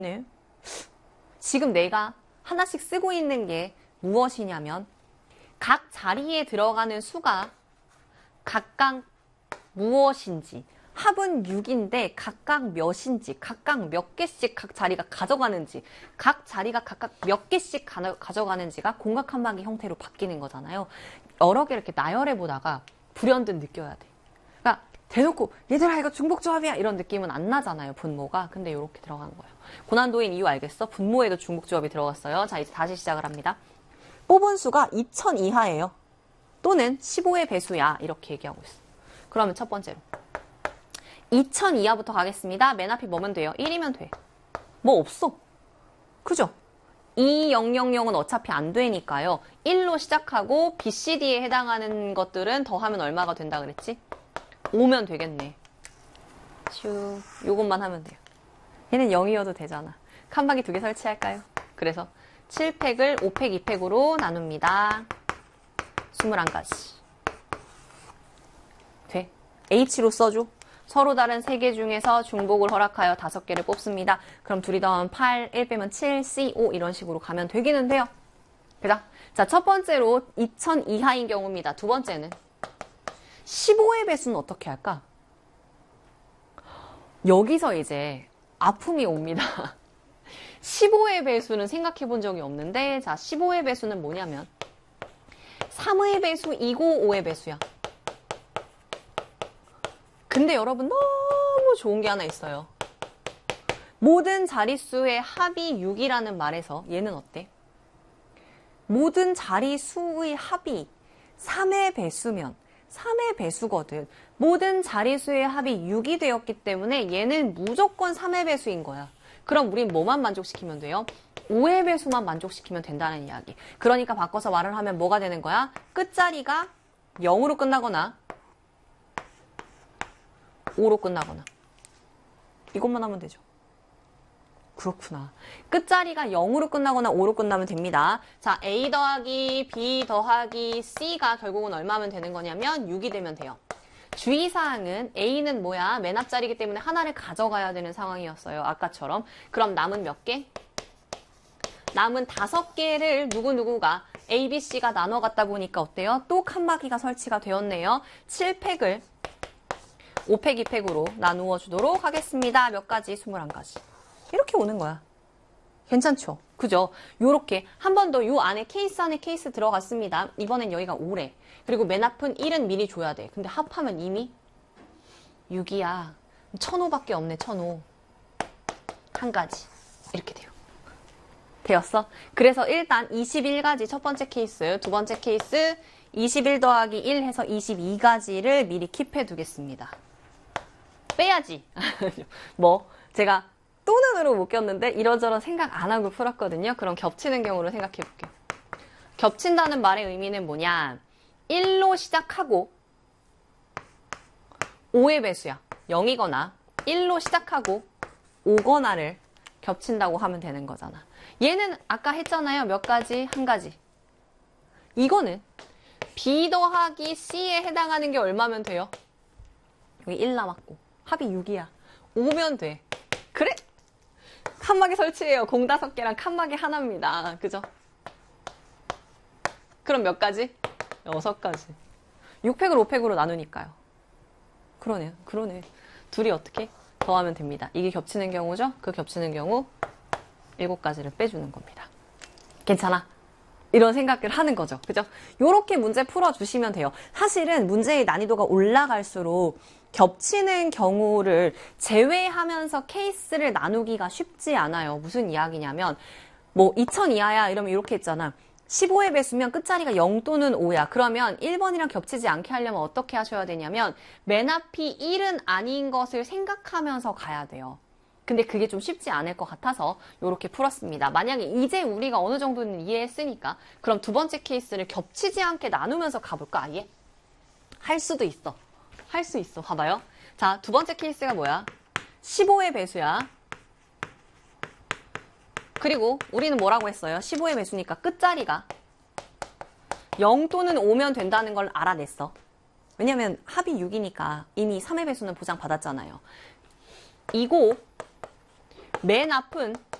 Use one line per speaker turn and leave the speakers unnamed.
네. 지금 내가 하나씩 쓰고 있는 게 무엇이냐면 각 자리에 들어가는 수가 각각 무엇인지, 합은 6인데 각각 몇인지, 각각 몇 개씩 각 자리가 가져가는지, 각 자리가 각각 몇 개씩 가져가는지가 공각 칸막이 형태로 바뀌는 거잖아요. 여러 개 이렇게 나열해 보다가 불현듯 느껴야 돼. 그러니까 대놓고 얘들아 이거 중복조합이야 이런 느낌은 안 나잖아요, 분모가. 근데 이렇게 들어간 거예요. 고난도인 이유 알겠어? 분모에도 중복조합이 들어갔어요. 자, 이제 다시 시작을 합니다. 뽑은 수가 2000 이하예요. 또는 15의 배수야. 이렇게 얘기하고 있어. 그러면 첫 번째로 2000 이하부터 가겠습니다. 맨 앞이 뭐면 돼요? 1이면 돼. 뭐 없어. 그죠? 2000은 어차피 안 되니까요. 1로 시작하고 BCD에 해당하는 것들은 더하면 얼마가 된다 그랬지? 5면 되겠네. 슈, 요것만 하면 돼요. 얘는 0이어도 되잖아. 칸막이 2개 설치할까요? 그래서 7팩을 5팩, 2팩으로 나눕니다. 21가지. 돼. H로 써줘. 서로 다른 3개 중에서 중복을 허락하여 5개를 뽑습니다. 그럼 둘이 더하면 8, 1 빼면 7, C, 5 이런 식으로 가면 되기는 돼요. 그죠? 자, 첫 번째로 2000 이하인 경우입니다. 두 번째는 15의 배수는 어떻게 할까? 여기서 이제 아픔이 옵니다. 15의 배수는 생각해 본 적이 없는데, 자, 15의 배수는 뭐냐면 3의 배수이고 5의 배수야. 근데 여러분 너무 좋은 게 하나 있어요. 모든 자릿수의 합이 6이라는 말에서 얘는 어때? 모든 자릿수의 합이 3의 배수면 3의 배수거든. 모든 자릿수의 합이 6이 되었기 때문에 얘는 무조건 3의 배수인 거야. 그럼 우린 뭐만 만족시키면 돼요? 5의 배수만 만족시키면 된다는 이야기. 그러니까 바꿔서 말을 하면 뭐가 되는 거야? 끝자리가 0으로 끝나거나 5로 끝나거나 이것만 하면 되죠. 그렇구나. 끝자리가 0으로 끝나거나 5로 끝나면 됩니다. 자, A 더하기 B 더하기 C가 결국은 얼마면 되는 거냐면 6이 되면 돼요. 주의사항은 A는 뭐야? 맨 앞자리이기 때문에 하나를 가져가야 되는 상황이었어요. 아까처럼. 그럼 남은 몇 개? 남은 5개를 누구누구가 A, B, C가 나눠 갖다 보니까 어때요? 또 칸막이가 설치가 되었네요. 7팩을 5팩, 2팩으로 나누어 주도록 하겠습니다. 몇 가지? 21가지. 이렇게 오는 거야. 괜찮죠? 그죠? 요렇게 한 번 더 요 안에 케이스 안에 케이스 들어갔습니다. 이번엔 여기가 5래. 그리고 맨 앞은 1은 미리 줘야 돼. 근데 합하면 이미 6이야. 1005밖에 없네. 1005. 한 가지. 이렇게 돼요. 되었어? 그래서 일단 21가지 첫 번째 케이스, 두 번째 케이스 21 더하기 1 해서 22가지를 미리 킵해 두겠습니다. 빼야지. 뭐 제가 또 눈으로 못 꼈는데 이런저런 생각 안 하고 풀었거든요. 그럼 겹치는 경우로 생각해 볼게요. 겹친다는 말의 의미는 뭐냐? 1로 시작하고 5의 배수야. 0이거나 1로 시작하고 5거나를 겹친다고 하면 되는 거잖아. 얘는 아까 했잖아요. 몇 가지? 한 가지. 이거는 B 더하기 C에 해당하는 게 얼마면 돼요? 여기 1 남았고 합이 6이야. 5면 돼. 그래? 칸막이 설치해요. 공 5개랑 칸막이 하나입니다. 그죠? 그럼 몇 가지? 6가지. 6팩을 5팩으로 나누니까요. 그러네요. 그러네. 둘이 어떻게? 더하면 됩니다. 이게 겹치는 경우죠? 그 겹치는 경우 7가지를 빼주는 겁니다. 괜찮아? 이런 생각을 하는 거죠. 그죠? 요렇게 문제 풀어주시면 돼요. 사실은 문제의 난이도가 올라갈수록 겹치는 경우를 제외하면서 케이스를 나누기가 쉽지 않아요. 무슨 이야기냐면 뭐 2000 이하야 이러면 이렇게 했잖아. 15의 배수면 끝자리가 0 또는 5야. 그러면 1번이랑 겹치지 않게 하려면 어떻게 하셔야 되냐면 맨 앞이 1은 아닌 것을 생각하면서 가야 돼요. 근데 그게 좀 쉽지 않을 것 같아서 이렇게 풀었습니다. 만약에 이제 우리가 어느 정도는 이해했으니까 그럼 두 번째 케이스를 겹치지 않게 나누면서 가볼까 아예? 할 수도 있어. 할 수 있어. 봐봐요. 자, 두 번째 케이스가 뭐야? 15의 배수야. 그리고 우리는 뭐라고 했어요? 15의 배수니까 끝자리가 0 또는 5면 된다는 걸 알아냈어. 왜냐면 합이 6이니까 이미 3의 배수는 보장받았잖아요. 이고 맨 앞은